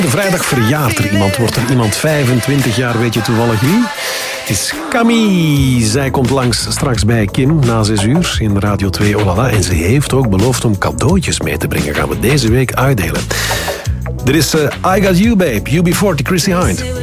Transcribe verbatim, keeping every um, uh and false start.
De vrijdag verjaart er iemand, wordt er iemand vijfentwintig jaar, weet je toevallig wie? Het is Camille. Zij komt langs straks bij Kim na zes uur in Radio twee Olala. En ze heeft ook beloofd om cadeautjes mee te brengen. Gaan we deze week uitdelen. Er is uh, I Got You Babe, U B forty, Chrissy Hind.